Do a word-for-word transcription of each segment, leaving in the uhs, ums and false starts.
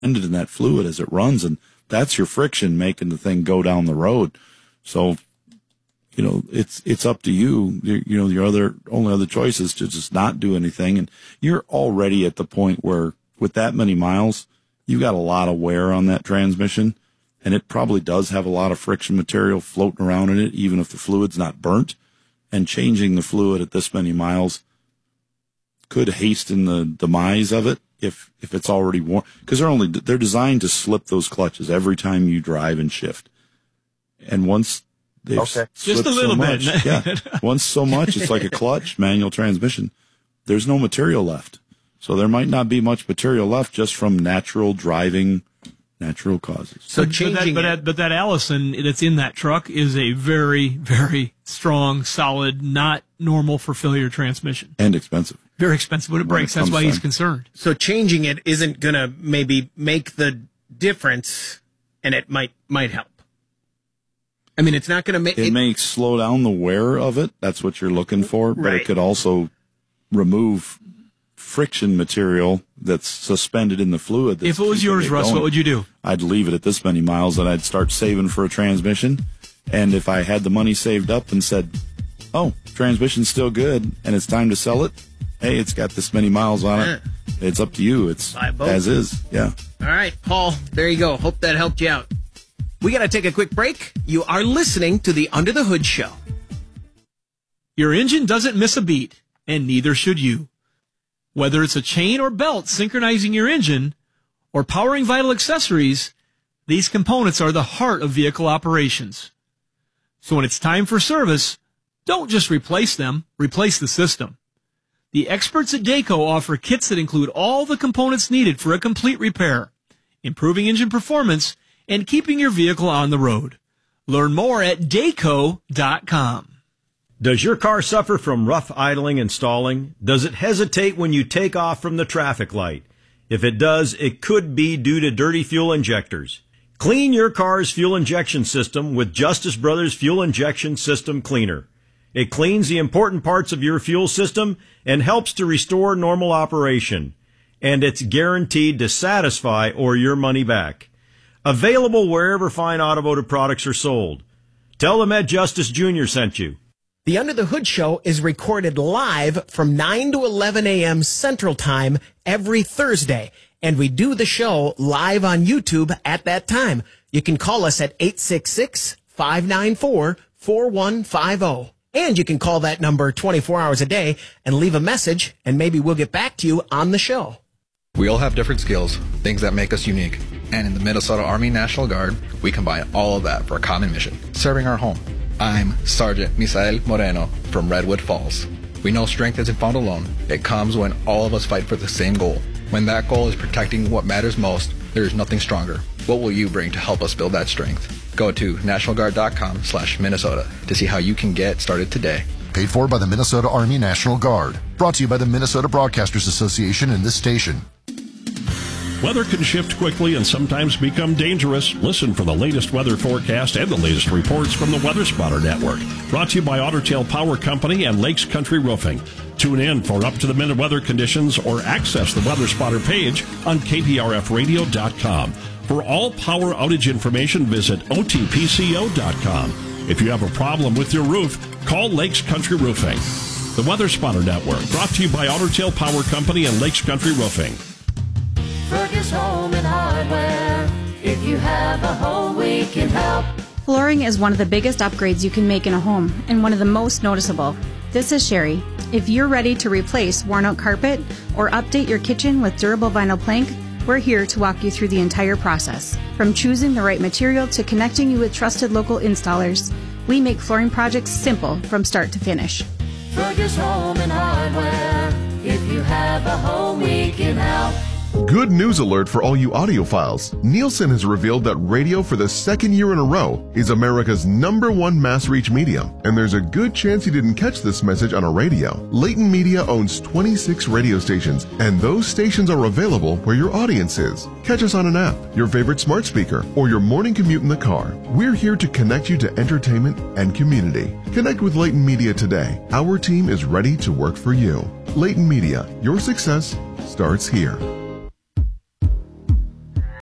in that fluid as it runs, and that's your friction making the thing go down the road. So, you know, it's it's up to you. You, you know, your other only other choice is to just not do anything, and you're already at the point where, with that many miles, you've got a lot of wear on that transmission, and it probably does have a lot of friction material floating around in it, even if the fluid's not burnt. And changing the fluid at this many miles could hasten the demise of it if if it's already worn, because they're only they're designed to slip those clutches every time you drive and shift. And once they've okay. slipped just a little so much, bit, yeah, once so much, it's like a clutch manual transmission. There's no material left, so there might not be much material left just from natural driving. Natural causes. So but, changing, but that, but, that, but that Allison that's in that truck is a very, very strong, solid, not normal for failure transmission, and expensive. Very expensive when it breaks. That's why he's concerned. So changing it isn't going to maybe make the difference, and it might might help. I mean, it's not going to make it, it may slow down the wear of it. That's what you're looking for, but right. it could also remove friction material that's suspended in the fluid. That's if it was yours, Russ, going. What would you do? I'd leave it at this many miles, and I'd start saving for a transmission. And if I had the money saved up and said, oh, transmission's still good, and it's time to sell it, hey, it's got this many miles on it. It's up to you. It's as is. Yeah. All right, Paul, there you go. Hope that helped you out. We got to take a quick break. You are listening to the Under the Hood Show. Your engine doesn't miss a beat, and neither should you. Whether it's a chain or belt synchronizing your engine or powering vital accessories, these components are the heart of vehicle operations. So when it's time for service, don't just replace them, replace the system. The experts at Dayco offer kits that include all the components needed for a complete repair, improving engine performance, and keeping your vehicle on the road. Learn more at Dayco dot com. Does your car suffer from rough idling and stalling? Does it hesitate when you take off from the traffic light? If it does, it could be due to dirty fuel injectors. Clean your car's fuel injection system with Justice Brothers Fuel Injection System Cleaner. It cleans the important parts of your fuel system and helps to restore normal operation. And it's guaranteed to satisfy or your money back. Available wherever fine automotive products are sold. Tell them Ed Justice Junior sent you. The Under the Hood Show is recorded live from nine to eleven a.m. Central Time every Thursday, and we do the show live on YouTube at that time. You can call us at eight six six, five nine four, four one five zero, and you can call that number twenty-four hours a day and leave a message, and maybe we'll get back to you on the show. We all have different skills, things that make us unique, and in the Minnesota Army National Guard, we combine all of that for a common mission, serving our home. I'm Sergeant Misael Moreno from Redwood Falls. We know strength isn't found alone. It comes when all of us fight for the same goal. When that goal is protecting what matters most, there is nothing stronger. What will you bring to help us build that strength? Go to national guard dot com slash Minnesota to see how you can get started today. Paid for by the Minnesota Army National Guard. Brought to you by the Minnesota Broadcasters Association and this station. Weather can shift quickly and sometimes become dangerous. Listen for the latest weather forecast and the latest reports from the Weather Spotter Network. Brought to you by Otter Tail Power Company and Lakes Country Roofing. Tune in for up-to-the-minute weather conditions or access the Weather Spotter page on K P R F radio dot com. For all power outage information, visit O T P C O dot com. If you have a problem with your roof, call Lakes Country Roofing. The Weather Spotter Network, brought to you by Otter Tail Power Company and Lakes Country Roofing. Fergus Home and Hardware. If you have a home, we can help. Flooring is one of the biggest upgrades you can make in a home and one of the most noticeable. This is Sherry. If you're ready to replace worn-out carpet or update your kitchen with durable vinyl plank, we're here to walk you through the entire process. From choosing the right material to connecting you with trusted local installers, we make flooring projects simple from start to finish. Fergus Home and Hardware. If you have a home, we can help. Good news alert for all you audiophiles. Nielsen has revealed that radio for the second year in a row is America's number one mass reach medium, and there's a good chance you didn't catch this message on a radio. Leighton Media owns twenty-six radio stations, and those stations are available where your audience is. Catch us on an app, your favorite smart speaker, or your morning commute in the car. We're here to connect you to entertainment and community. Connect with Leighton Media today. Our team is ready to work for you. Leighton Media, your success starts here.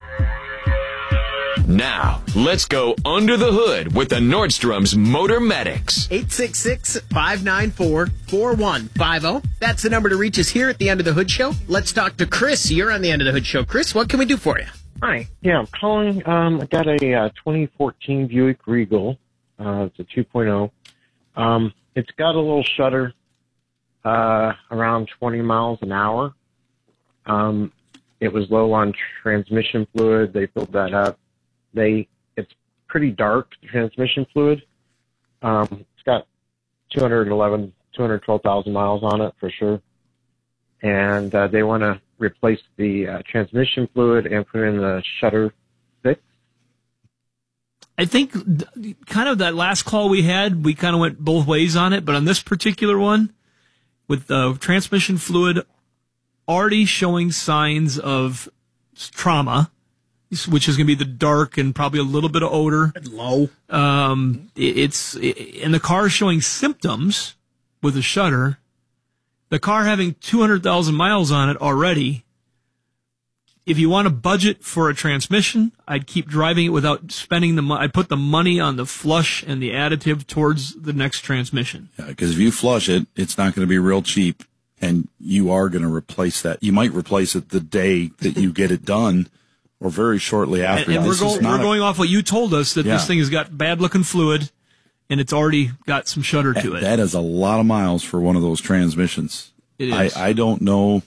Now, let's go under the hood with the Nordstrom's Motor Medics. eight six six, five nine four, four one five zero. That's the number to reach us here at the End of the Hood Show. Let's talk to Chris. You're on the End of the Hood Show. Chris, what can we do for you? Hi. Yeah, I'm calling. Um, I got a uh, twenty fourteen Buick Regal. Uh, it's a two point oh. Um, it's got a little shudder uh, around twenty miles an hour. Um, it was low on transmission fluid. They filled that up. They, it's pretty dark, the transmission fluid. Um, it's got two hundred eleven, two hundred twelve thousand miles on it for sure. And, uh, they want to replace the uh, transmission fluid and put in the shutter fix. I think kind of that last call we had, we kind of went both ways on it, but on this particular one, with the transmission fluid already showing signs of trauma, which is going to be the dark and probably a little bit of odor. Low. Um, it, it's, it, and the car is showing symptoms with a shudder. The car having two hundred thousand miles on it already. If you want to budget for a transmission, I'd keep driving it without spending the money. I'd put the money on the flush and the additive towards the next transmission. Yeah, because if you flush it, it's not going to be real cheap, and you are going to replace that. You might replace it the day that you get it done, or very shortly after. And, and we're, This go, is not we're a- going off what you told us, that Yeah. this thing has got bad-looking fluid, and it's already got some shudder to it. That is a lot of miles for one of those transmissions. It is. I, I don't know.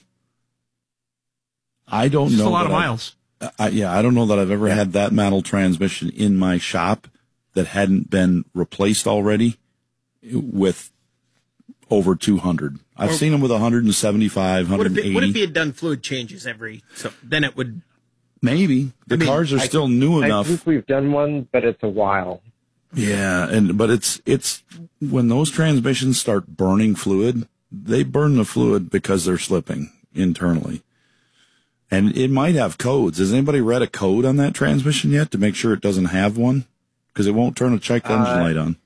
I don't It's know. a lot of that I've- miles. I, yeah, I don't know that I've ever had that model transmission in my shop that hadn't been replaced already with over two hundred. I've Or- seen them with one seventy-five, What if, one eighty. it, what if he had done fluid changes every, so then it would. Maybe. The I mean, cars are I- still new I enough. think we've done one, but it's a while. Yeah, and but it's it's when those transmissions start burning fluid, they burn the fluid because they're slipping internally. And it might have codes. Has anybody read a code on that transmission yet to make sure it doesn't have one? Because it won't turn a check engine Uh, light on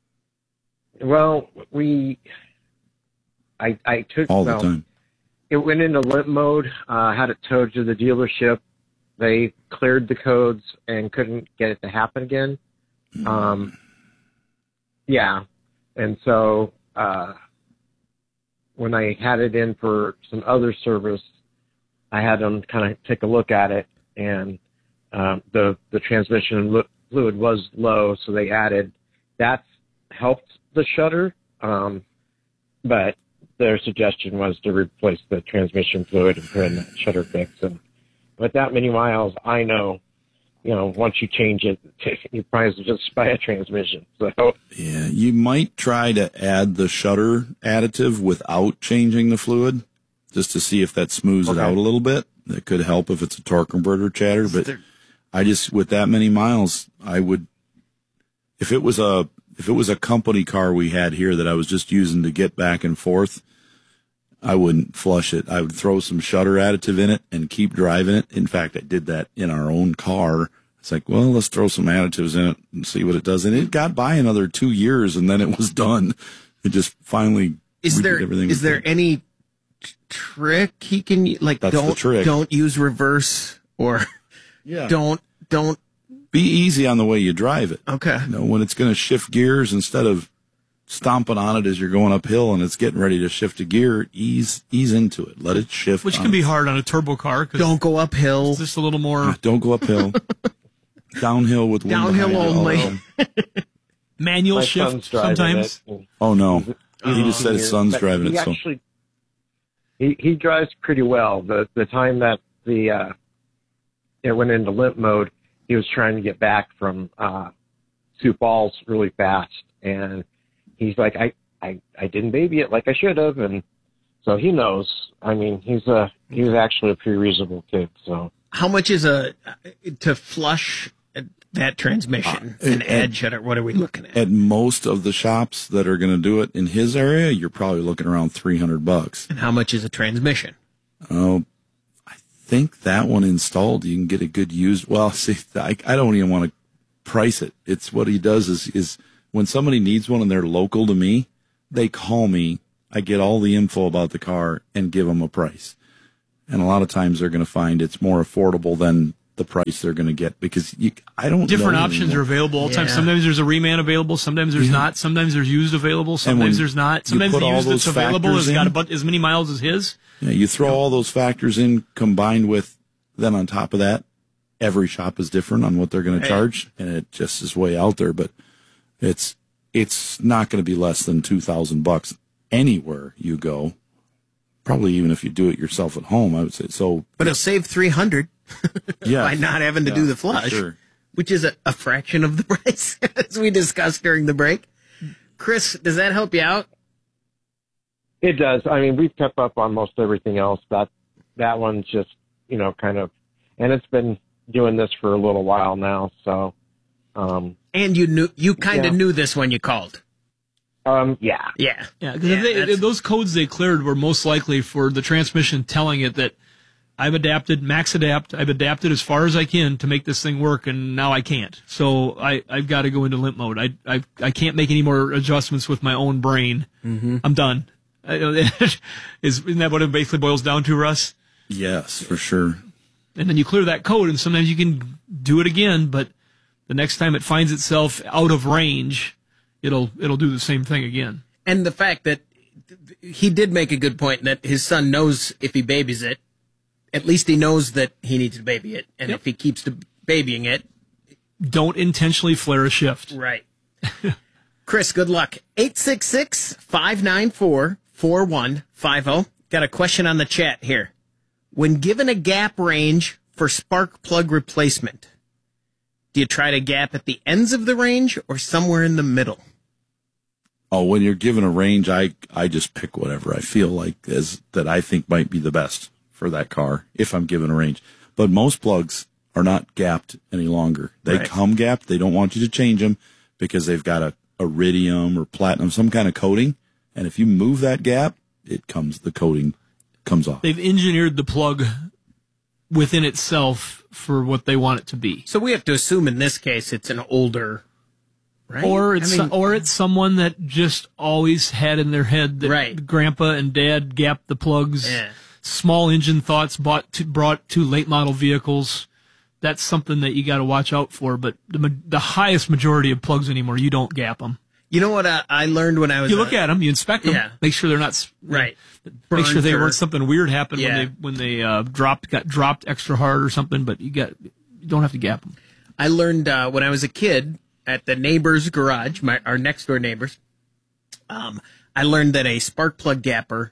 Well, we, I, I took all the well, time. It went into limp mode. Uh, had it towed to the dealership. They cleared the codes and couldn't get it to happen again. Um, yeah, and so uh, when I had it in for some other service, I had them kind of take a look at it, and um, the the transmission lu- fluid was low, so they added that's helped the shutter, um, but their suggestion was to replace the transmission fluid and put in that shutter fix. And with that many miles, I know, you know, once you change it, you probably just buy a transmission. So Yeah, you might try to add the shutter additive without changing the fluid, just to see if that smooths it Okay. out a little bit. That could help if it's a torque converter chatter. But I just, with that many miles, I would, if it was a, if it was a company car we had here that I was just using to get back and forth, I wouldn't flush it. I would throw some shutter additive in it and keep driving it. In fact, I did that in our own car. It's like, well, let's throw some additives in it and see what it does. And it got by another two years and then it was done. It just finally Is we there did everything is we there could. any t- trick he can u- like? That's the don't trick. don't use reverse or Yeah. don't don't Be easy on the way you drive it. Okay. You know, when it's going to shift gears, instead of stomping on it as you're going uphill and it's getting ready to shift a gear, ease ease into it. Let it shift. Which on can be it. hard on a turbo car. 'Cause don't go uphill. it's just a little more Don't go uphill. Downhill with wind Downhill behind you all only. around. manual my shift son's driving sometimes. it. Oh no, he just said his Here, son's but driving he it. So Actually, he he drives pretty well. The the time that the uh, it went into limp mode, he was trying to get back from uh, Sioux Falls really fast, and he's like, I, I I didn't baby it like I should have, and so he knows. I mean, he's a he's actually a pretty reasonable kid. So How much is a to flush that transmission Uh, and at- add shutter? What are we looking at? at most of the shops that are going to do it in his area, you're probably looking around three hundred bucks. And how much is a transmission? Oh, I think that one installed, you can get a good used. Well, see, I, I don't even want to price it. It's what he does is, is when somebody needs one and they're local to me, they call me. I get all the info about the car and give them a price. And a lot of times they're going to find it's more affordable than the price they're going to get because you, I don't Different know options anymore. are available all the time. Yeah. Sometimes there's a reman available. Sometimes there's Yeah. not. Sometimes there's used available. Sometimes there's not. Sometimes put the all used those that's available has factors got a in- bu- as many miles as his. Yeah, you throw all those factors in combined with, then on top of that, every shop is different on what they're going to Hey. charge, and it just is way out there. But it's it's not going to be less than two thousand bucks anywhere you go. Probably even if you do it yourself at home, I would say. So, But it'll save three hundred yeah, by not having to Yeah, do the for flush, sure. which is a, a fraction of the price, as we discussed during the break. Chris, does that help you out? It does. I mean, we've kept up on most everything else. That that one's just, you know, kind of, and it's been doing this for a little while now. So, um, And you knew you kind of Yeah. knew this when you called. um, yeah, Yeah, Yeah, because Yeah, that's- those codes they cleared were most likely for the transmission telling it that I've adapted, max adapt, I've adapted as far as I can to make this thing work, and now I can't. So I, I've got to go into limp mode. I, I, I can't make any more adjustments with my own brain. Mm-hmm. I'm done. I, is, isn't that what it basically boils down to, Russ? yes, for sure. And then you clear that code, and sometimes you can do it again, but the next time it finds itself out of range, it'll it'll do the same thing again. And the fact that he did make a good point that his son knows if he babies it, at least he knows that he needs to baby it, and Yep. if he keeps to babying it, Don't intentionally flare a shift. right. Chris, good luck. eight six six, five nine four, four one five zero. Got a question on the chat here. When given a gap range for spark plug replacement, do you try to gap at the ends of the range or somewhere in the middle? Oh, when you're given a range, I I just pick whatever I feel like as that I think might be the best for that car if I'm given a range. But most plugs are not gapped any longer. They Right. come gapped. They don't want you to change them because they've got a iridium or platinum, some kind of coating. And if you move that gap, it comes the coating comes off. They've engineered the plug within itself for what they want it to be. So we have to assume in this case it's an older, right? Or it's I mean, or it's someone that just always had in their head that Right. grandpa and dad gapped the plugs. Yeah. Small engine thoughts bought to, brought to late model vehicles. That's something that you got to watch out for. But the ma- the highest majority of plugs anymore, you don't gap them. you know what I, I learned when I was You look a- at them, you inspect them, Yeah. make sure they're not s- right. Make sure they Burnt or- weren't something weird happened Yeah. when they when they uh, dropped got dropped extra hard or something. But you got you don't have to gap them. I learned uh, when I was a kid at the neighbor's garage, my our next door neighbors. Um, I learned that a spark plug gapper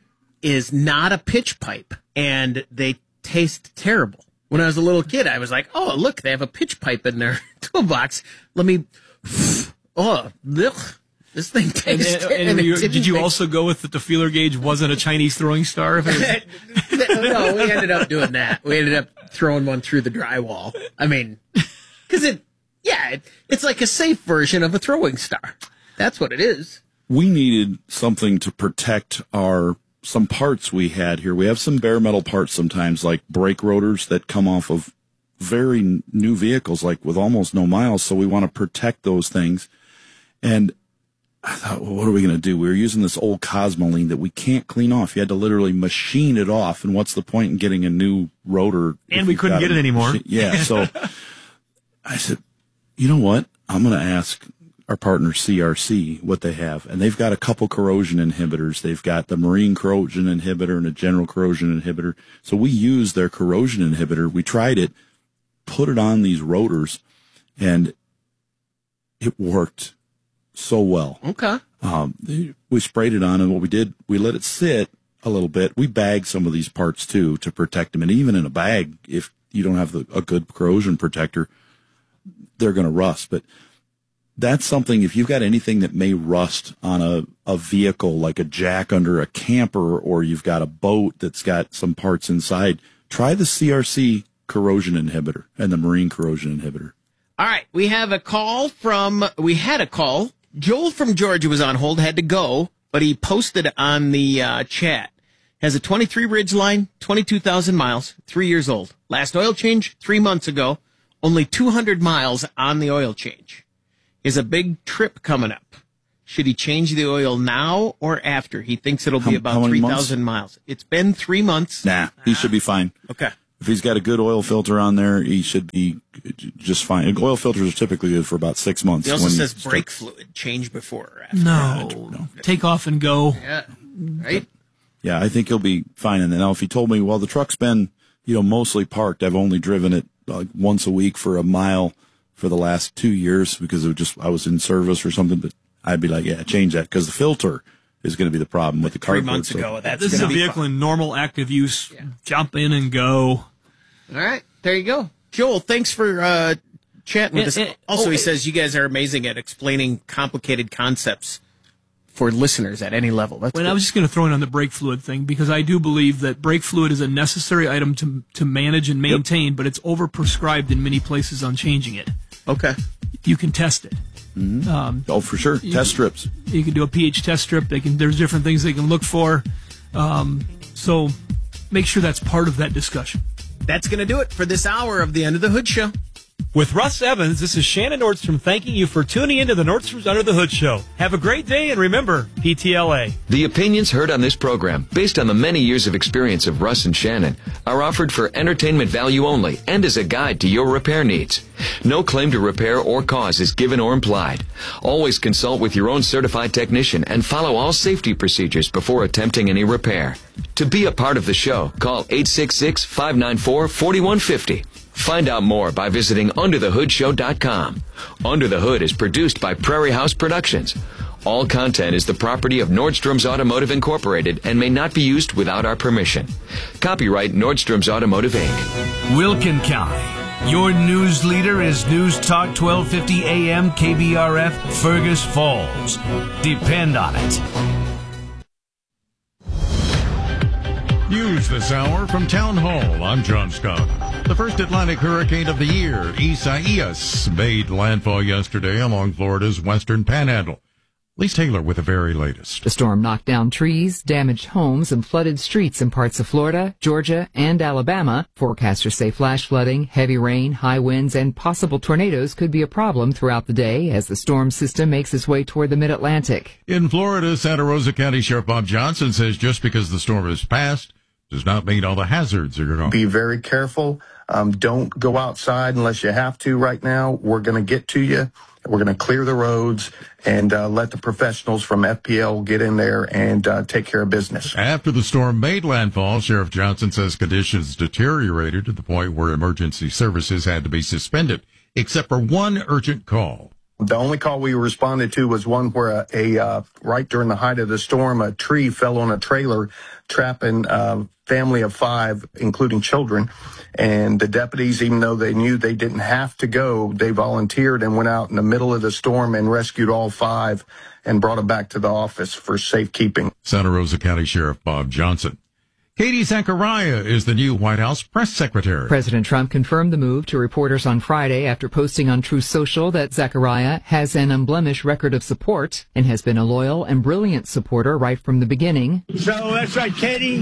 is not a pitch pipe, and they taste terrible. When I was a little kid, I was like, "Oh, look, they have a pitch pipe in their toolbox. Let me." Oh, ugh, this thing And, tastes. and, and it you, didn't did you make- also go with that the feeler gauge wasn't a Chinese throwing star? If it was, No, we ended up doing that. We ended up throwing one through the drywall. I mean, because it, yeah, it, it's like a safe version of a throwing star. That's what it is. We needed something to protect our some parts we had here. We have some bare metal parts sometimes, like brake rotors that come off of very n- new vehicles, like with almost no miles. So we want to protect those things. And I thought, well, what are we going to do? We were using this old Cosmoline that we can't clean off. You had to literally machine it off. And what's the point in getting a new rotor? if And we you've couldn't got get a it anymore. machine? Yeah. So I said, you know what? I'm going to ask our partner C R C what they have. And they've got a couple corrosion inhibitors. They've got the marine corrosion inhibitor and a general corrosion inhibitor. So we used their corrosion inhibitor. We tried it, put it on these rotors, and it worked so well. Okay. Um, we sprayed it on, and what we did, we let it sit a little bit. We bagged some of these parts too to protect them. And even in a bag, if you don't have the, a good corrosion protector, they're going to rust. But that's something, if you've got anything that may rust on a, a vehicle, like a jack under a camper, or you've got a boat that's got some parts inside, try the C R C corrosion inhibitor and the marine corrosion inhibitor. All right, we have a call from, we had a call. Joel from Georgia was on hold, had to go, but he posted on the uh, chat. Has a twenty-three Ridgeline, twenty-two thousand miles, three years old. Last oil change, three months ago. Only two hundred miles on the oil change. Is a big trip coming up. Should he change the oil now or after? He thinks it'll be How- how about many three months? thousand miles. It's been three months. Nah, he should be fine. Okay. if he's got a good oil filter on there, he should be just fine. Oil filters are typically good for about six months. He also when says start- brake fluid, change before or after. No. no. Take off and go. Yeah, right? Yeah, I think he'll be fine. And then now if he told me, well, the truck's been, you know, mostly parked. I've only driven it like once a week for a mile for the last two years because it was just, I was in service or something, but I'd be like, yeah, change that because the filter is going to be the problem with the Three cardboard. months so- ago, that's This is a gonna be vehicle fun. in normal active use. Yeah. Jump in and go. All right, there you go. Joel, thanks for uh, chatting with And- us. and- Also, oh, he it- says you guys are amazing at explaining complicated concepts for listeners at any level. That's Well, good. I was just going to throw in on the brake fluid thing because I do believe that brake fluid is a necessary item to to manage and maintain, but it's overprescribed in many places on changing it. Okay. You can test it. Mhm. Um, oh, for sure. you- Test strips. You can do a pH test strip. They can. There's different things they can look for. Um, so make sure that's part of that discussion. That's going to do it for this hour of the End of the Hood Show. With Russ Evans, this is Shannon Nordstrom thanking you for tuning into the Nordstrom's Under the Hood Show. Have a great day, and remember, P T L A. The opinions heard on this program, based on the many years of experience of Russ and Shannon, are offered for entertainment value only and as a guide to your repair needs. No claim to repair or cause is given or implied. Always consult with your own certified technician and follow all safety procedures before attempting any repair. To be a part of the show, call eight six six, five nine four, four one five zero. Find out more by visiting under the hood show dot com. Under the Hood is produced by Prairie House Productions. All content is the property of Nordstrom's Automotive Incorporated and may not be used without our permission. Copyright Nordstrom's Automotive Incorporated. Wilkin County. Your news leader is News Talk twelve fifty A M K B R F Fergus Falls. Depend on it. News this hour from Town Hall. I'm John Scott. The first Atlantic hurricane of the year, Isaias, made landfall yesterday along Florida's western panhandle. Lise Taylor with the very latest. The storm knocked down trees, damaged homes, and flooded streets in parts of Florida, Georgia, and Alabama. Forecasters say flash flooding, heavy rain, high winds, and possible tornadoes could be a problem throughout the day as the storm system makes its way toward the mid-Atlantic. In Florida, Santa Rosa County Sheriff Bob Johnson says just because the storm has passed does not mean all the hazards are gone. Be very careful. Um, don't go outside unless you have to right now. We're going to get to you. We're going to clear the roads and uh, let the professionals from F P L get in there and uh, take care of business. After the storm made landfall, Sheriff Johnson says conditions deteriorated to the point where emergency services had to be suspended, except for one urgent call. The only call we responded to was one where a, a uh, right during the height of the storm, a tree fell on a trailer, trapping a family of five, including children. And the deputies, even though they knew they didn't have to go, they volunteered and went out in the middle of the storm and rescued all five and brought them back to the office for safekeeping. Santa Rosa County Sheriff Bob Johnson. Katie Zachariah is the new White House press secretary. President Trump confirmed the move to reporters on Friday after posting on Truth Social that Zachariah has an unblemished record of support and has been a loyal and brilliant supporter right from the beginning. So that's right. Katie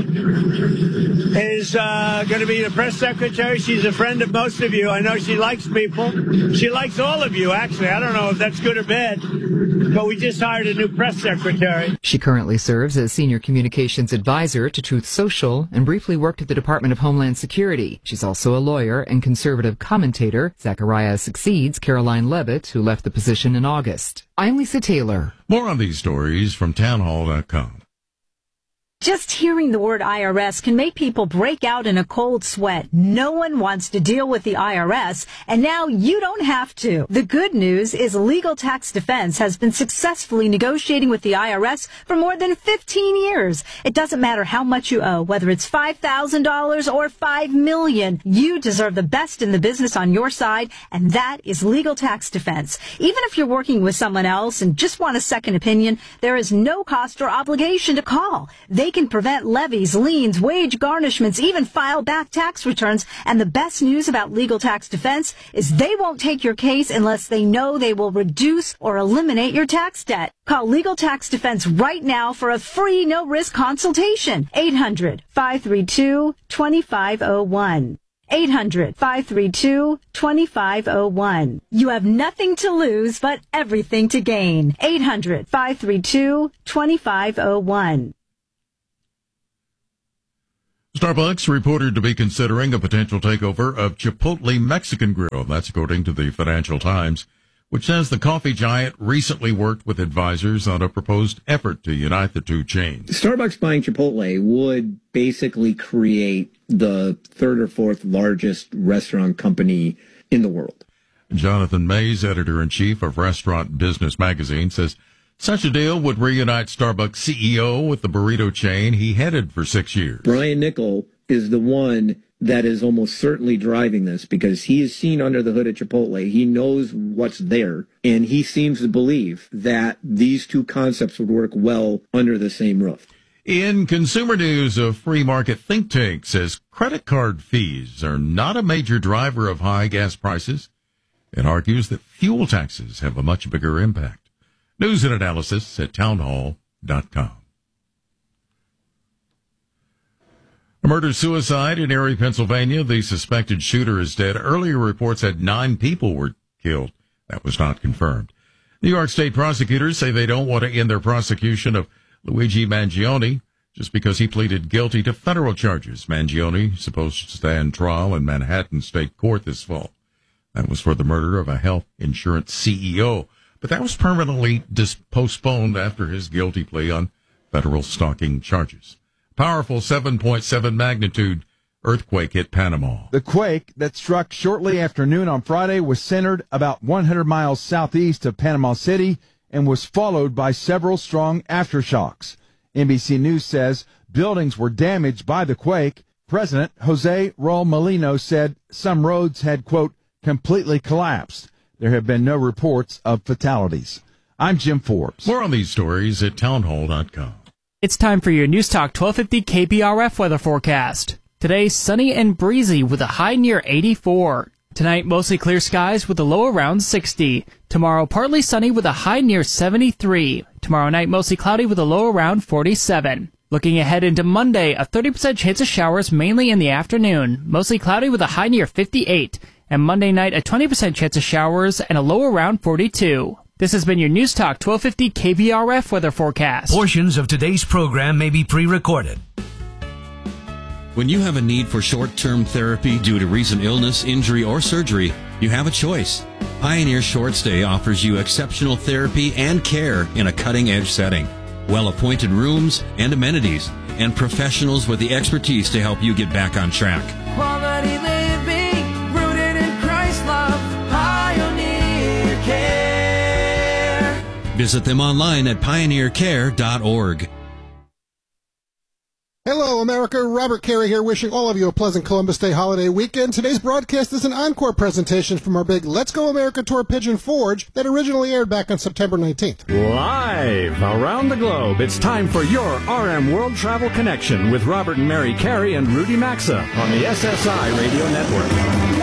is uh, going to be the press secretary. She's a friend of most of you. I know she likes people. She likes all of you, actually. I don't know if that's good or bad, but we just hired a new press secretary. She currently serves as senior communications advisor to Truth Social and briefly worked at the Department of Homeland Security. She's also a lawyer and conservative commentator. Zachariah succeeds Caroline Levitt, who left the position in August. I'm Lisa Taylor. More on these stories from townhall dot com. Just hearing the word I R S can make people break out in a cold sweat. No one wants to deal with the I R S, and now you don't have to. The good news is Legal Tax Defense has been successfully negotiating with the I R S for more than fifteen years. It doesn't matter how much you owe, whether it's five thousand dollars or five million dollars. You deserve the best in the business on your side, and that is Legal Tax Defense. Even if you're working with someone else and just want a second opinion, there is no cost or obligation to call. They can prevent levies, liens, wage garnishments, even file back tax returns. And the best news about Legal Tax Defense is they won't take your case unless they know they will reduce or eliminate your tax debt. Call Legal Tax Defense right now for a free no-risk consultation. eight hundred, five three two, two five zero one. eight hundred, five three two, two five zero one. You have nothing to lose but everything to gain. eight hundred, five three two, two five zero one. Starbucks reported to be considering a potential takeover of Chipotle Mexican Grill. That's according to the Financial Times, which says the coffee giant recently worked with advisors on a proposed effort to unite the two chains. Starbucks buying Chipotle would basically create the third or fourth largest restaurant company in the world. Jonathan Mays, editor-in-chief of Restaurant Business Magazine, says such a deal would reunite Starbucks C E O with the burrito chain he headed for six years. Brian Niccol is the one that is almost certainly driving this because he is seen under the hood at Chipotle. He knows what's there, and he seems to believe that these two concepts would work well under the same roof. In consumer news, a free market think tank says credit card fees are not a major driver of high gas prices. It argues that fuel taxes have a much bigger impact. News and analysis at townhall dot com. A murder-suicide in Erie, Pennsylvania. The suspected shooter is dead. Earlier reports said nine people were killed. That was not confirmed. New York State prosecutors say they don't want to end their prosecution of Luigi Mangione just because he pleaded guilty to federal charges. Mangione is supposed to stand trial in Manhattan State Court this fall. That was for the murder of a health insurance C E O. But that was permanently dis- postponed after his guilty plea on federal stalking charges. Powerful seven point seven magnitude earthquake hit Panama. The quake that struck shortly after noon on Friday was centered about one hundred miles southeast of Panama City and was followed by several strong aftershocks. N B C News says buildings were damaged by the quake. President Jose Raul Molino said some roads had, quote, completely collapsed. There have been no reports of fatalities. I'm Jim Forbes. More on these stories at townhall dot com. It's time for your News Talk twelve fifty K B R F weather forecast. Today, sunny and breezy with a high near eighty-four. Tonight, mostly clear skies with a low around sixty. Tomorrow, partly sunny with a high near seventy-three. Tomorrow night, mostly cloudy with a low around forty-seven. Looking ahead into Monday, a thirty percent chance of showers mainly in the afternoon. Mostly cloudy with a high near fifty-eight. And Monday night, a twenty percent chance of showers and a low around forty-two. This has been your News Talk twelve fifty K B R F weather forecast. Portions of today's program may be pre-recorded. When you have a need for short-term therapy due to recent illness, injury, or surgery, you have a choice. Pioneer Short Stay offers you exceptional therapy and care in a cutting-edge setting. Well-appointed rooms and amenities, and professionals with the expertise to help you get back on track. Quality living, rooted in Christ's love, Pioneer Care. Visit them online at pioneer care dot org. Hello, America. Robert Carey here, wishing all of you a pleasant Columbus Day holiday weekend. Today's broadcast is an encore presentation from our big Let's Go America Tour Pigeon Forge that originally aired back on September nineteenth. Live around the globe, it's time for your R M World Travel Connection with Robert and Mary Carey and Rudy Maxa on the S S I Radio Network.